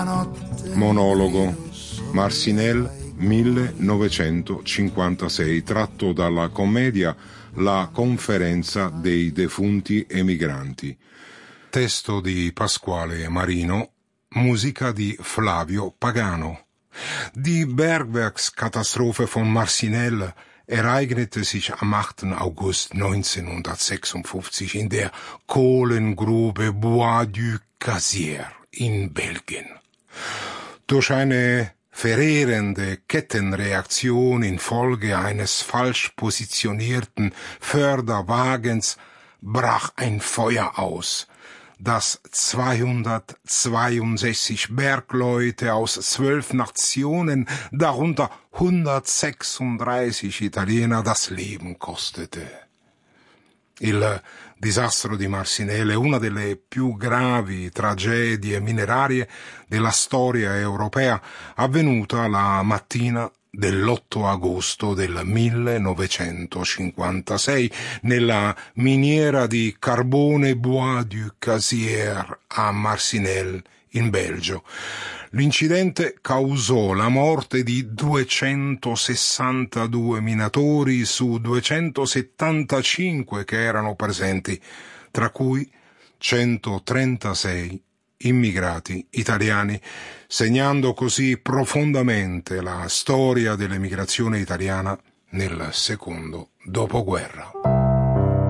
Monologo Marcinelle 1956, tratto dalla commedia La conferenza dei defunti emigranti. Testo di Pasquale Marino, musica di Flavio Pagano. Die Bergwerkskatastrophe von Marcinelle ereignete sich am 8. August 1956 in der Kohlengrube Bois du Cazier in Belgien. Durch eine verheerende Kettenreaktion infolge eines falsch positionierten Förderwagens brach ein Feuer aus, das 262 Bergleute aus 12 Nationen, darunter 136 Italiener, das Leben kostete. Il disastro di Marcinelle è una delle più gravi tragedie minerarie della storia europea, avvenuta la mattina dell'8 agosto del 1956 nella miniera di carbone Bois du Cazier a Marcinelle, in Belgio. L'incidente causò la morte di 262 minatori su 275 che erano presenti, tra cui 136 immigrati italiani, segnando così profondamente la storia dell'emigrazione italiana nel secondo dopoguerra.